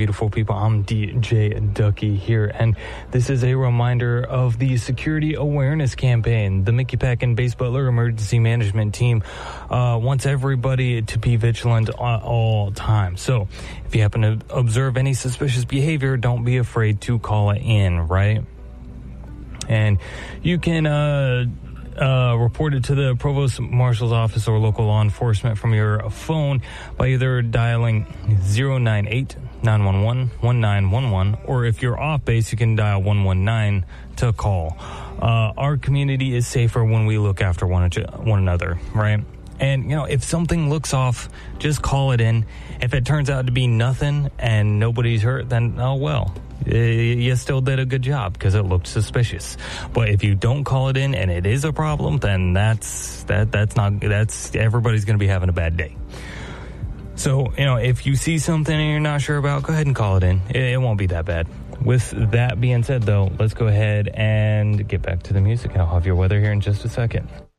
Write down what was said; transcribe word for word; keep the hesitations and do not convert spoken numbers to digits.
beautiful people. I'm D J Ducky here, and this is a reminder of the Security Awareness Campaign. The Mickey Pack and Base Butler Emergency Management Team uh, wants everybody to be vigilant at all times. So if you happen to observe any suspicious behavior, don't be afraid to call it in, right? And you can uh, uh, report it to the Provost Marshal's office or local law enforcement from your phone by either dialing zero nine eight, nine one one, one nine one one, or if you're off base, you can dial one one nine to call. Uh, our community is safer when we look after one, one another, right? And, you know, if something looks off, just call it in. If it turns out to be nothing and nobody's hurt, then, oh, well. You still did a good job because it looked suspicious. But if you don't call it in and it is a problem, then that's that that's not that's everybody's going to be having a bad day. So, you know, if you see something and you're not sure about, go ahead and call it in. It, it won't be that bad. With that being said, though, let's go ahead and get back to the music. I'll have your weather here in just a second.